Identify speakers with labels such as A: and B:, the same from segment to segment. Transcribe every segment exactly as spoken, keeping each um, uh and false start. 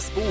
A: Das Buch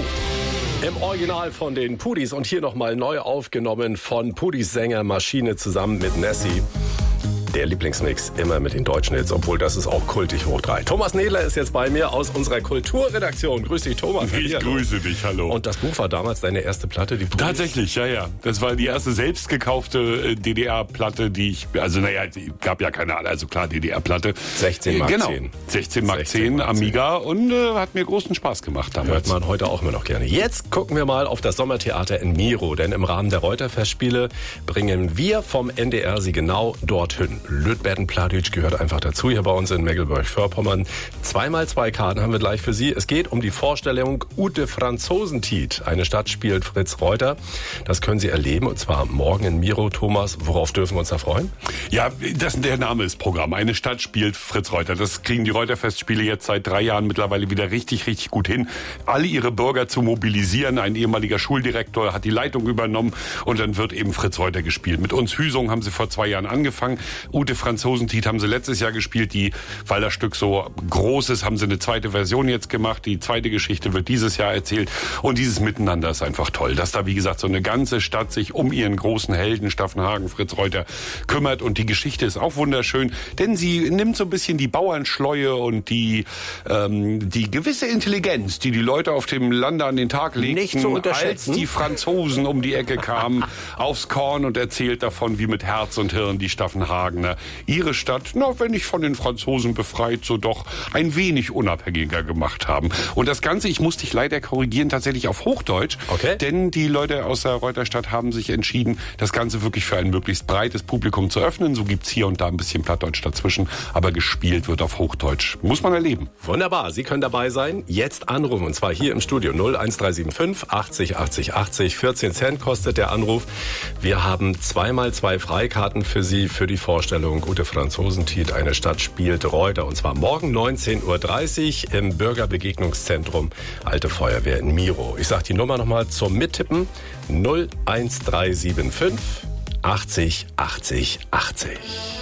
A: im Original von den Pudis und hier nochmal neu aufgenommen von Pudis Sänger Maschine zusammen mit Nessie. Der Lieblingsmix immer mit den deutschen Hits, obwohl das ist auch kultig hoch drei. Thomas Nedler ist jetzt bei mir aus unserer Kulturredaktion. Grüß dich, Thomas.
B: Ich grüße dich, hallo.
A: Und das Buch war damals deine erste Platte, die Pudis?
B: Tatsächlich, ja, ja. Das war die erste selbst gekaufte D D R-Platte, die ich, also naja, es gab ja keine, also klar, D D R-Platte.
A: sechzehn Mark
B: genau.
A: zehn.
B: sechzehn Mark zehn, Amiga und äh, hat mir großen Spaß gemacht damals.
A: Hört man heute auch immer noch gerne. Jetzt gucken wir mal auf das Sommertheater in Miro, denn im Rahmen der Reuter-Festspiele bringen wir vom N D R sie genau dorthin. Lütberden-Plattdeutsch gehört einfach dazu, hier bei uns in Mecklenburg-Vorpommern. Zweimal zwei Karten haben wir gleich für Sie. Es geht um die Vorstellung Ute Franzosentiet. Eine Stadt spielt Fritz Reuter. Das können Sie erleben, und zwar morgen in Miro. Thomas, worauf dürfen wir uns da freuen?
B: Ja, das, der Name ist Programm. Eine Stadt spielt Fritz Reuter. Das kriegen die Reuter-Festspiele jetzt seit drei Jahren mittlerweile wieder richtig, richtig gut hin. Alle ihre Bürger zu mobilisieren. Ein ehemaliger Schuldirektor hat die Leitung übernommen und dann wird eben Fritz Reuter gespielt. Mit uns Hüsung haben sie vor zwei Jahren angefangen. Ute Franzosentiet haben sie letztes Jahr gespielt, die, weil das Stück so groß ist, haben sie eine zweite Version jetzt gemacht. Die zweite Geschichte wird dieses Jahr erzählt. Und dieses Miteinander ist einfach toll, dass da, wie gesagt, so eine ganze Stadt sich um ihren großen Helden Staffenhagen, Fritz Reuter, kümmert. Und die Geschichte ist auch wunderschön, denn sie nimmt so ein bisschen die Bauernschleue und die, ähm, die gewisse Intelligenz, die die Leute auf dem Lande an den Tag legten,
A: nicht zu unterschätzen,
B: als die Franzosen um die Ecke kamen, aufs Korn und erzählt davon, wie mit Herz und Hirn die Staffenhagener ihre Stadt, na, wenn nicht von den Franzosen befreit, so doch ein wenig unabhängiger gemacht haben. Und das Ganze, ich muss dich leider korrigieren, tatsächlich auf Hochdeutsch.
A: Okay.
B: Denn die Leute aus der Reuterstadt haben sich entschieden, das Ganze wirklich für ein möglichst breites Publikum zu öffnen. So gibt's hier und da ein bisschen Plattdeutsch dazwischen, aber gespielt wird auf Hochdeutsch. Muss man erleben.
A: Wunderbar, Sie können dabei sein. Jetzt anrufen, und zwar hier im Studio null eins drei sieben fünf achtzig achtzig achtzig. vierzehn Cent kostet der Anruf. Wir haben zweimal zwei Freikarten für Sie für die Vorstellung Ute Franzosentiet, eine Stadt spielt Reuter. Und zwar morgen neunzehn Uhr dreißig im Bürgerbegegnungszentrum Alte Feuerwehr in Miro. Ich sage die Nummer nochmal zum Mittippen. null eins drei sieben fünf achtzig achtzig achtzig.